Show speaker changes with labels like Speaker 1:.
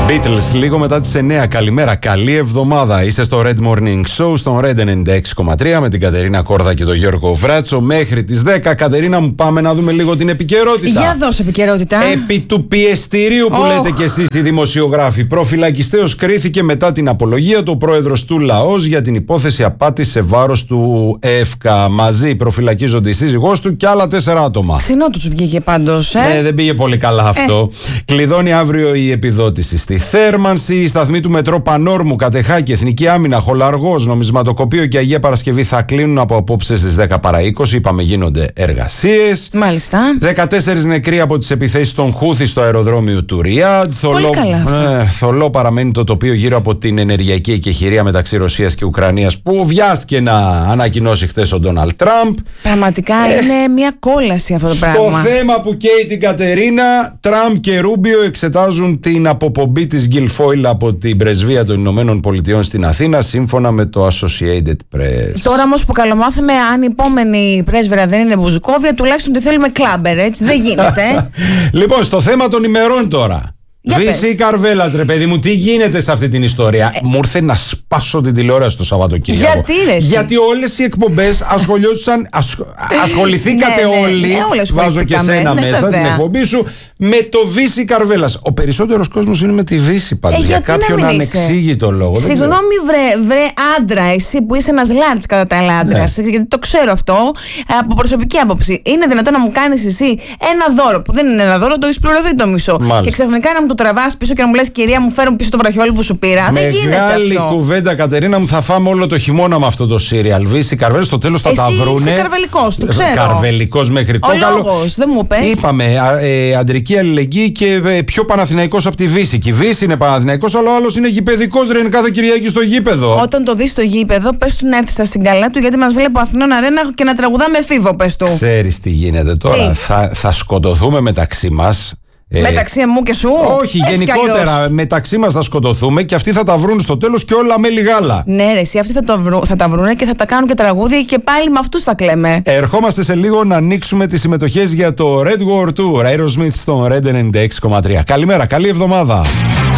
Speaker 1: Beatles, λίγο μετά τις 9. Καλημέρα, καλή εβδομάδα. Είστε στο Red Morning Show, στον Red 96,3 με την Κατερίνα Κόρδα και τον Γιώργο Βράτσο. Μέχρι τις 10. Κατερίνα μου, πάμε να δούμε λίγο την επικαιρότητα.
Speaker 2: Για δώσε επικαιρότητα.
Speaker 1: Επί του πιεστηρίου που λέτε κι εσείς οι δημοσιογράφοι. Προφυλακιστέως κρίθηκε μετά την απολογία του ο πρόεδρος του Λαός για την υπόθεση απάτης σε βάρος του ΕΦΚΑ. Μαζί προφυλακίζονται η σύζυγός του και άλλα 4 άτομα.
Speaker 2: Ξινό τους βγήκε πάντως,
Speaker 1: Ναι, δεν πήγε πολύ καλά αυτό. Κλειδώνει αύριο η επιδότηση στη θέρμανση. Η σταθμή του μετρό Πανόρμου, Κατεχάκη, Εθνική Άμυνα, Χολαργός, Νομισματοκοπείο και Αγία Παρασκευή θα κλείνουν από απόψε στις 10 παρά 20. Είπαμε, γίνονται εργασίες.
Speaker 2: Μάλιστα.
Speaker 1: 14 νεκροί από τις επιθέσεις των Χούθη στο αεροδρόμιο του Ριάντ.
Speaker 2: Πολύ καλά αυτό.
Speaker 1: Θολό παραμένει το τοπίο γύρω από την ενεργειακή εκεχηρία μεταξύ Ρωσίας και Ουκρανίας που βιάστηκε να ανακοινώσει χθες ο Ντόναλντ Τραμπ.
Speaker 2: Πραγματικά είναι μια κόλαση αυτό το πράγμα.
Speaker 1: Στο θέμα που καίει την Κατερίνα, Τραμπ και Ρούμπιο εξετάζουν την αποπομπή της Γκιλφόιλ από την πρεσβεία των Ηνωμένων Πολιτειών στην Αθήνα, σύμφωνα με το Associated Press.
Speaker 2: Τώρα όμως που καλομάθαμε, αν η επόμενη πρέσβυρα δεν είναι Μπουζουκόβια, τουλάχιστον τη θέλουμε κλάμπερ, έτσι. Δεν γίνεται.
Speaker 1: Λοιπόν, στο θέμα των ημερών τώρα. Βύση Καρβέλας, ρε παιδί μου, τι γίνεται σε αυτή την ιστορία. Μου ήρθε να σπάσω την τηλεόραση το Σαββατοκύριακο.
Speaker 2: Γιατί ρε?
Speaker 1: Γιατί όλες οι εκπομπές ασχοληθήκατε όλοι. Βάζω και σένα μέσα την εκπομπή σου. Με το Βύση Καρβέλας. Ο περισσότερος κόσμος είναι με τη Βύση πάντως. Για κάποιον ανεξήγητο λόγο.
Speaker 2: Συγγνώμη, βρε άντρα, εσύ που είσαι ένας λάρτς κατά τα άλλα άντρας. Ναι. Γιατί το ξέρω αυτό από προσωπική άποψη. Είναι δυνατόν να μου κάνεις εσύ ένα δώρο που δεν είναι ένα δώρο, το έχεις πληρωθεί το μισό. Μάλιστα. Και ξαφνικά να μου το τραβάς πίσω και να μου λες, κυρία μου, φέρουν πίσω το βραχιόλι που σου πήρα. Δεν γίνεται αυτό.
Speaker 1: Μεγάλη κουβέντα, Κατερίνα μου, θα φάμε όλο το χειμώνα με αυτό το σύριαλ. Βύση Καρβέλας, στο τέλος θα τα βρούνε.
Speaker 2: Είσαι καρβελικός, το ξέρω.
Speaker 1: Καρβελικός μέχρι κόκαλο.
Speaker 2: Ο λόγος, δεν μου πες.
Speaker 1: Είπαμε αντρική αλληλεγγύη και πιο Παναθηναϊκός από τη Βύση. Και η Βύση είναι Παναθηναϊκός, αλλά ο άλλος είναι γηπεδικός, ρε, είναι κάθε Κυριακή στο γήπεδο.
Speaker 2: Όταν το δεις στο γήπεδο, πες του να έρθει στα συγκαλά του, γιατί μας βλέπω Αθηνών Αρένα και να τραγουδάμε φίβο, πες του.
Speaker 1: Ξέρεις τι γίνεται τώρα. Θα σκοτωθούμε μεταξύ μας.
Speaker 2: Μεταξύ μου και σου.
Speaker 1: Όχι, γενικότερα μεταξύ μας θα σκοτωθούμε και αυτοί θα τα βρουν στο τέλος και όλα με λιγάλα.
Speaker 2: Ναι, ρε, εσύ αυτοί θα τα βρούνε και θα τα κάνουν και τραγούδια και πάλι με αυτούς θα κλαίμε.
Speaker 1: Ερχόμαστε σε λίγο να ανοίξουμε τις συμμετοχές για το Red War Tour Aerosmith στον Red 96,3. Καλημέρα, καλή εβδομάδα.